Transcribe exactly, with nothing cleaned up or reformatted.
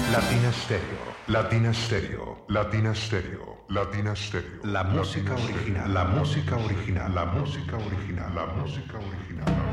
Latina Stereo, Latina Stereo, Latina Stereo, Latina Stereo. La música original, la música original, la música original, la música original.